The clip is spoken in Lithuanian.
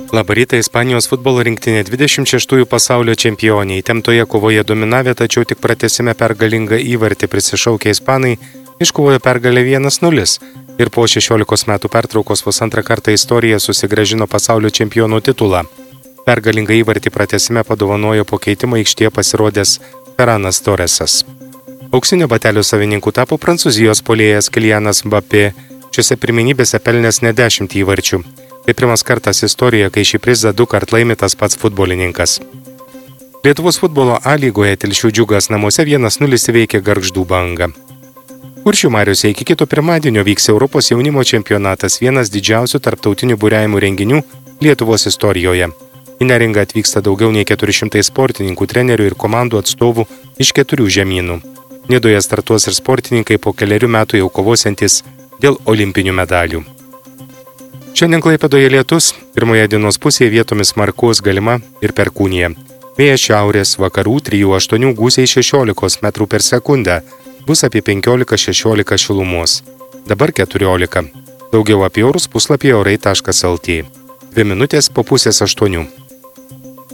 Labą rytą, Ispanijos futbolo rinktinė 26-ųjų pasaulio čempionė. Įtemptoje kovoje dominavę, tačiau tik pratęsime pergalingą įvartį prisišaukę ispanai iškovojo pergalę 1-0 ir po 16 metų pertraukos vos antrą kartą istorijoje susigrąžino pasaulio čempionų titulą. Pergalingą įvartį pratęsime padovanojo po keitimo aikštėje pasirodęs Ferranas Torresas. Auksinio batelio savininku tapo prancūzijos puolėjas Kylianas Mbappé, šiose pirmenybėse pelnęs ne 10 įvarčių. Tai pirmas kartas istorijoje, kai šį prizą 2 kart laimi tas pats futbolininkas. Lietuvos futbolo A lygoje Telšių Džiugas namuose 1-0 įveikė Gargždų Bangą. Kuršių mariose iki kito pirmadienio vyks Europos jaunimo čempionatas, vienas didžiausių tarptautinių buriavimų renginių Lietuvos istorijoje. Į neringą atvyksta daugiau nei 400 sportininkų, trenerių ir komandų atstovų iš 4 žemynų. Nidoje startuos ir sportininkai po 4 metų jau kovosiantys dėl olimpinių medalių. Šiandien Klaipėdoje lietus, pirmoje dienos pusėje vietomis smarkus galima ir perkūnija. Vėjas šiaurės vakarų 3-8 gūsiai 16 metrų per sekundę, bus apie 15-16 šilumos. Dabar 14. Daugiau apie orus puslapyje orai.lt. 2 minutės po 7:30.